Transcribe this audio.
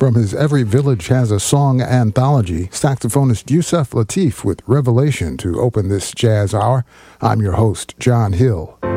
From his Every Village Has a Song anthology, saxophonist Yusef Lateef with Revelation to open this jazz hour. I'm your host, John Hill.